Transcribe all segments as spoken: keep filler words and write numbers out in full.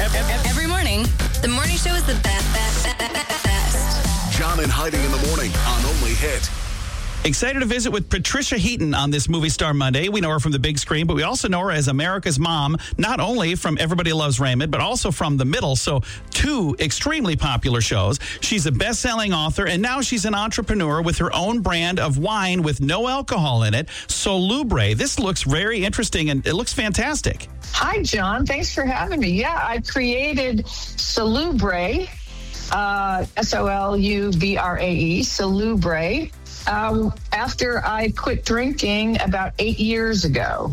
Every morning, the morning show is the best, best, best, best. John and Heidi in the morning on Only Hit. Excited to visit with Patricia Heaton on this Movie Star Monday. We know her from the big screen, but we also know her as America's Mom, not only from Everybody Loves Raymond, but also from The Middle. So two extremely popular shows. She's a best-selling author, and now she's an entrepreneur with her own brand of wine with no alcohol in it, Solubre. This looks very interesting, and it looks fantastic. Hi, John. Thanks for having me. Yeah, I created Solubre, uh, S O L U B R A E, Solubre. Um, after I quit drinking about eight years ago.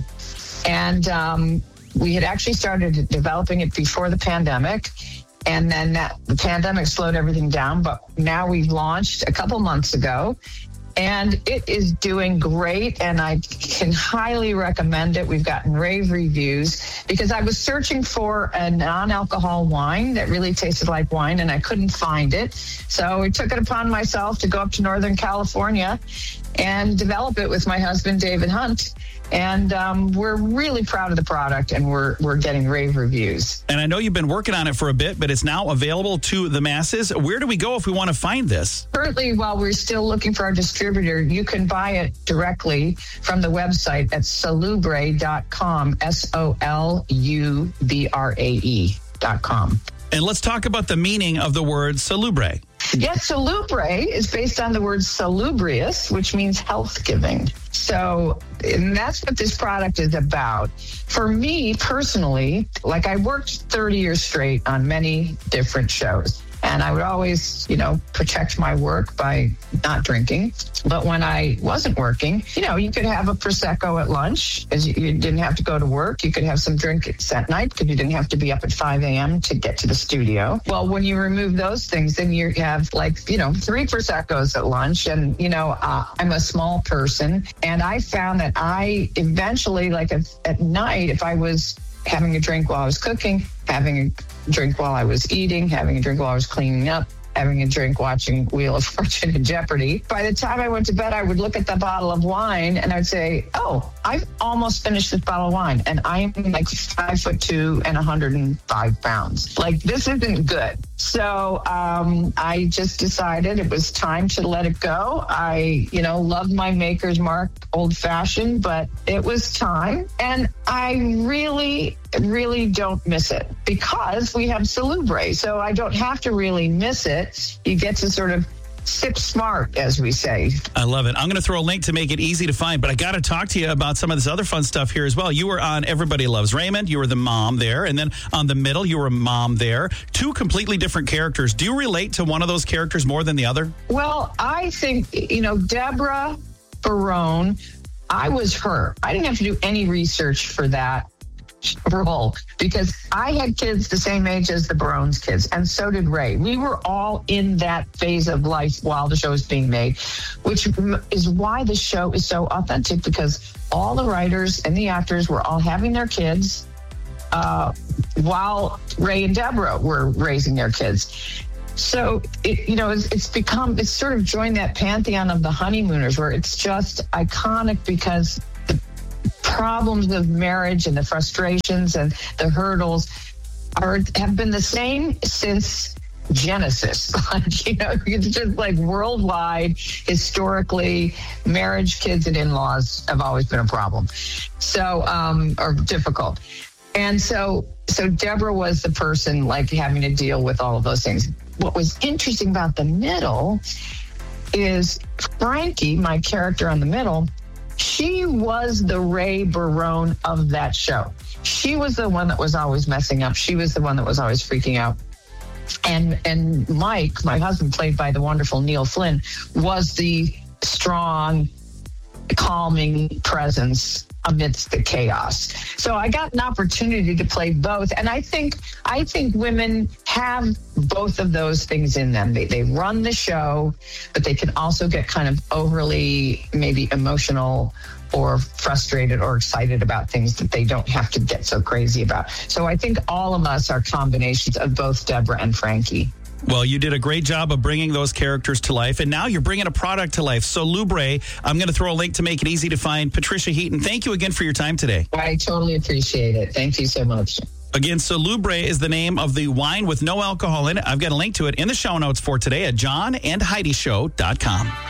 And um, we had actually started developing it before the pandemic. And then that, the pandemic slowed everything down. But now we've launched a couple months ago. And it is doing great, and I can highly recommend it. We've gotten rave reviews because I was searching for a non-alcohol wine that really tasted like wine, and I couldn't find it. So I took it upon myself to go up to Northern California and develop it with my husband, David Hunt. And um, we're really proud of the product, and we're we're getting rave reviews. And I know you've been working on it for a bit, but it's now available to the masses. Where do we go if we want to find this? Currently, while we're still looking for our distributor, you can buy it directly from the website at solubre dot com, S O L U B R A E dot com. And let's talk about the meaning of the word salubre. Yes, Solubre is based on the word salubrious, which means health-giving. So, and that's what this product is about. For me personally, like I worked thirty years straight on many different shows. And I would always, you know, protect my work by not drinking. But when I wasn't working, you know, you could have a Prosecco at lunch because you, you didn't have to go to work. You could have some drinks at night because you didn't have to be up at five a.m. to get to the studio. Well, when you remove those things, then you have like, you know, three Proseccos at lunch. And, you know, uh, I'm a small person. And I found that I eventually, like at, at night, if I was having a drink while I was cooking, having a drink while I was eating, having a drink while I was cleaning up, having a drink watching Wheel of Fortune and Jeopardy. By the time I went to bed, I would look at the bottle of wine and I'd say, oh, I've almost finished this bottle of wine. And I'm like five foot two and one hundred five pounds. Like, this isn't good. So um, I just decided it was time to let it go. I, you know, love my Maker's Mark old fashioned, but it was time. And I really, really don't miss it because we have Solubre. So I don't have to really miss it. You get to sort of sip smart, as we say. I love it. I'm going to throw a link to make it easy to find, but I got to talk to you about some of this other fun stuff here as well. You were on Everybody Loves Raymond. You were the mom there. And then on The Middle, you were a mom there. Two completely different characters. Do you relate to one of those characters more than the other? Well, I think, you know, Deborah Barone, I was her. I didn't have to do any research for that role because I had kids the same age as the Barone's kids, and so did Ray. We were all in that phase of life while the show was being made, which is why the show is so authentic, because all the writers and the actors were all having their kids uh, while Ray and Deborah were raising their kids. So, it, you know, it's, it's become, it's sort of joined that pantheon of the honeymooners where it's just iconic because the problems of marriage and the frustrations and the hurdles are have been the same since Genesis. Like, you know, it's just like worldwide, historically, marriage, kids, and in-laws have always been a problem. So, um, or difficult. And so, so Deborah was the person like having to deal with all of those things. What was interesting about The Middle is Frankie, my character on The Middle, she was the Ray Barone of that show. She was the one that was always messing up. She was the one that was always freaking out. And and Mike, my husband, played by the wonderful Neil Flynn, was the strong, calming presence amidst the chaos. So I got an opportunity to play both. And I think I think women have both of those things in them. They they run the show, but they can also get kind of overly maybe emotional or frustrated or excited about things that they don't have to get so crazy about. So I think all of us are combinations of both Deborah and Frankie. Well, you did a great job of bringing those characters to life, and now you're bringing a product to life. Solubre, I'm going to throw a link to make it easy to find. Patricia Heaton, thank you again for your time today. I totally appreciate it. Thank you so much. Again, Salubre is the name of the wine with no alcohol in it. I've got a link to it in the show notes for today at john and heidi show dot com.